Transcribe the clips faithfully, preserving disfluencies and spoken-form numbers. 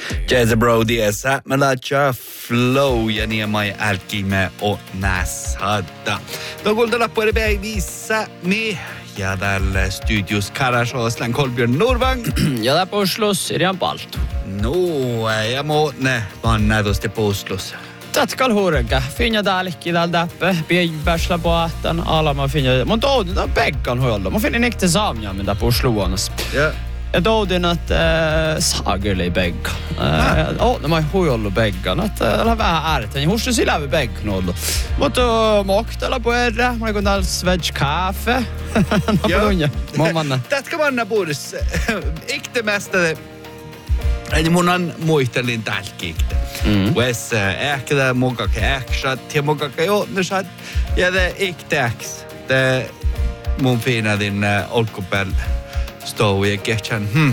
Jazz Brody essa Malacha Flow ja niin mai älkime o näshadda. Tokultella puoli päivissä mi ja tällä studios Karasjåsland Kolbjörn Norvang. Ja där på Oslos är det en baltu. No, ja muutne panna tuosta puslus. Tatkal huurenkä. Finja täälläkin täällä täppä. Pienpärsla på ähtän. Alama finja. Mun toudin tämän Pekkan huolta. Mun finnin ikte saamia mitä på Osluonas. Ja. Ja toudin, että äh, sagerli Pekka. Äh, oh, nämä huollu Pekkan. Että äh, vähän ärtä. Niin huustu sillä vi Pekkan ollu. Mutta äh, moktella på erä. Mä kun täällä svedge kaffe. No Ja. punja. Mun manna. Tätka manna puudessa. Ikte mästä. Eli mun on muistelin tälläkin. Mm. Wes ehkä det många action till många jordnösat ja det iktäks det mun fina din olkopel stoi ja ketchan hm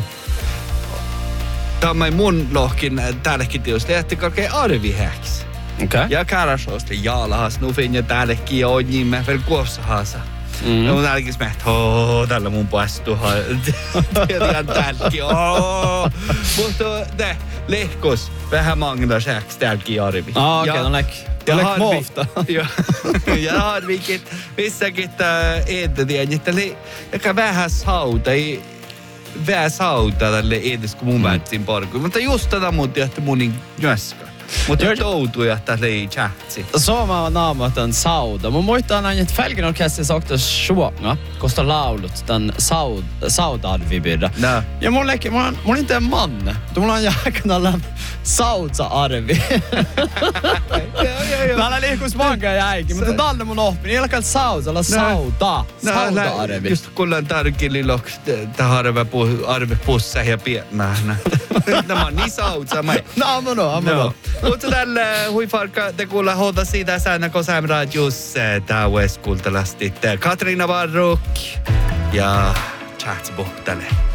tämä mun lohkin tälläkin tietysti että kaikki arvihäks Okei. ja Karasjåsland jaalahas nu finna tälläkin on niin mä väl kuossahasa. Mm. No tälläkin smät ho tällä mun pastuha tiedän tälläkin oh mutta det lehkos vähän manglar säks tälläkin arvi. Ah, okei, okay, no läk. Ja läk mofta. Ja, ja harvikin missäkin eetetien, että li, joka vähän sauta, ei vähän sauta tälle edes kun mun mm. väntsin parkuun. Mutta just tätä muutti, että munin njöskä. Mutta toutui, että li chatsi. Sama naamatan sauda. Mun muistan aina, että Fälgen orkesteri sakta sjuanga, kosta laulut tämän saud, sauda-arvibirra. No. Ja mun leikki, mun on, mun on inte en man. Mulla on jääkänä sauda-arvi. Täällä liikkuis manka jäikin, mutta tällä mun oppi. Niin alkaa sauda, olla sauda. Sauda-arvi. Just kullan tarkili lok, tämä arve pussa ja pienmähnä. Nämä on niin sauda. No, no, no, no. Mutta tällä huifarka te kuulla hoida siitä säännä, kun Sam Radius tää kuultelasti Katriina Varruk ja Chatsbo tälle.